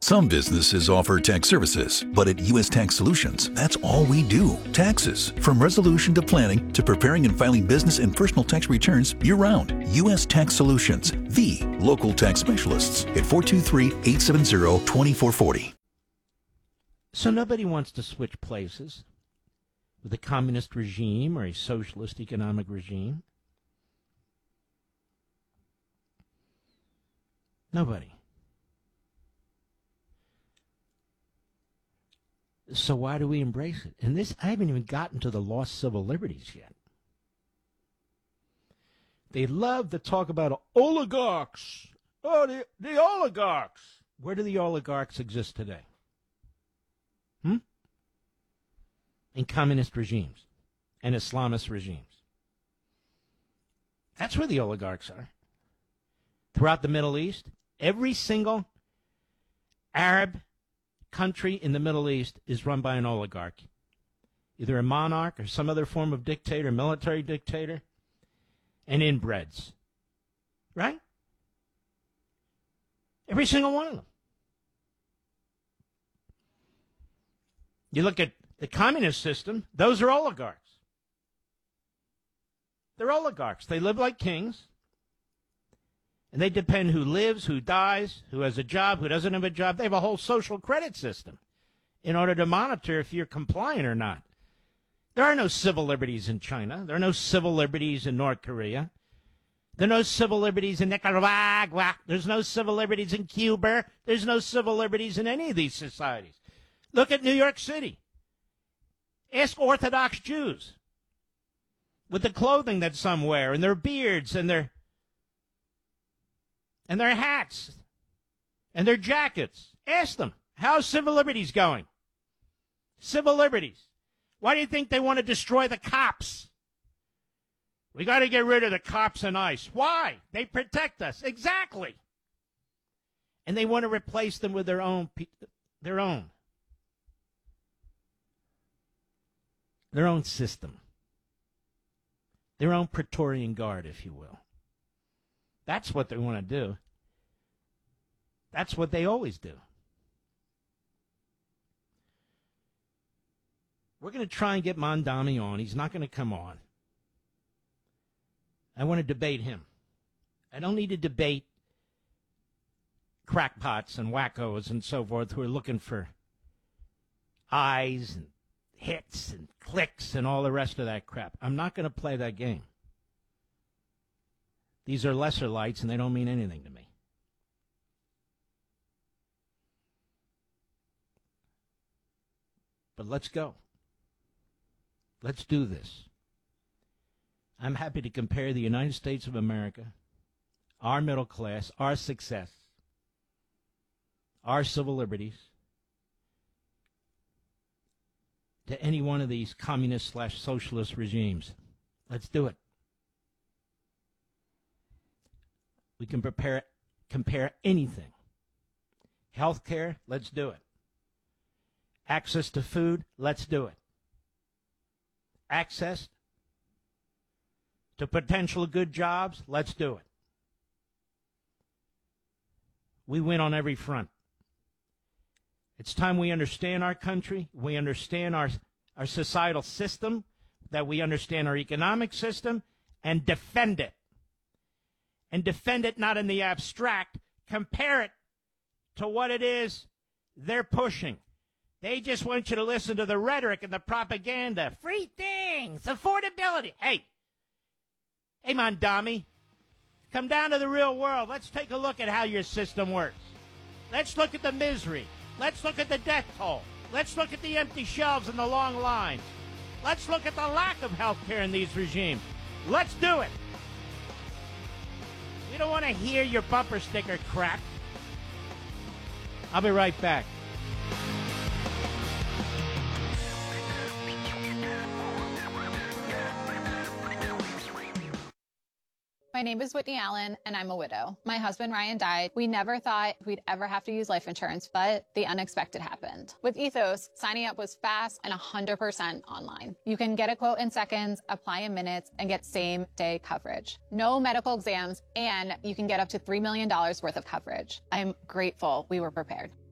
Some businesses offer tax services, but at U.S. Tax Solutions, that's all we do. Taxes. From resolution to planning to preparing and filing business and personal tax returns year-round. U.S. Tax Solutions, the local tax specialists at 423-870-2440. So nobody wants to switch places with a communist regime or a socialist economic regime. Nobody. So why do we embrace it? And this, I haven't even gotten to the lost civil liberties yet. They love to talk about oligarchs. Oh, the oligarchs. Where do the oligarchs exist today? In communist regimes and Islamist regimes. That's where the oligarchs are. Throughout the Middle East, every single Arab country in the Middle East is run by an oligarch, either a monarch or some other form of dictator, military dictator, and inbreds. Right? Every single one of them. You look at the communist system, those are oligarchs. They're oligarchs. They live like kings. And they depend who lives, who dies, who has a job, who doesn't have a job. They have a whole social credit system in order to monitor if you're compliant or not. There are no civil liberties in China. There are no civil liberties in North Korea. There are no civil liberties in Nicaragua. There's no civil liberties in Cuba. There's no civil liberties in any of these societies. Look at New York City. Ask Orthodox Jews with the clothing that some wear and their beards and their hats and their jackets. Ask them, how's civil liberties going? Civil liberties. Why do you think they want to destroy the cops? We got to get rid of the cops and ICE. Why? They protect us. Exactly. And they want to replace them with their own system. Their own Praetorian Guard, if you will. That's what they want to do. That's what they always do. We're going to try and get Mondami on. He's not going to come on. I want to debate him. I don't need to debate crackpots and wackos and so forth who are looking for eyes and hits and clicks and all the rest of that crap. I'm not going to play that game. These are lesser lights, and they don't mean anything to me. But let's go. Let's do this. I'm happy to compare the United States of America, our middle class, our success, our civil liberties, to any one of these communist/socialist regimes. Let's do it. We can compare anything. Healthcare, let's do it. Access to food, let's do it. Access to potential good jobs, let's do it. We win on every front. It's time we understand our country, we understand our societal system, that we understand our economic system, and defend it. And defend it not in the abstract. Compare it to what it is they're pushing. They just want you to listen to the rhetoric and the propaganda. Free things, affordability. Hey, Mondami, come down to the real world. Let's take a look at how your system works. Let's look at the misery. Let's look at the death toll. Let's look at the empty shelves and the long lines. Let's look at the lack of health care in these regimes. Let's do it. We don't want to hear your bumper sticker crap. I'll be right back. My name is Whitney Allen, and I'm a widow. My husband, Ryan, died. We never thought we'd ever have to use life insurance, but the unexpected happened. With Ethos, signing up was fast and 100% online. You can get a quote in seconds, apply in minutes, and get same-day coverage. No medical exams, and you can get up to $3 million worth of coverage. I'm grateful we were prepared.